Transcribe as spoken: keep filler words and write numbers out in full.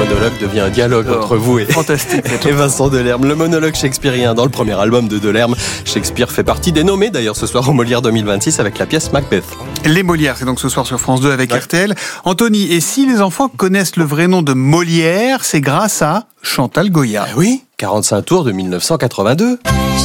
monologue devient un dialogue oh, entre vous et, fantastique, et Vincent Delerme. Le monologue shakespearien dans le premier album de Delerme. Shakespeare fait partie des nommés d'ailleurs ce soir au Molière deux mille vingt-six avec la pièce Macbeth. Les Molières, c'est donc ce soir sur France deux avec ouais. R T L. Anthony, et si les enfants connaissent le vrai nom de Molière, c'est grâce à Chantal Goya. Ah oui, quarante-cinq tours de mille neuf cent quatre-vingt-deux.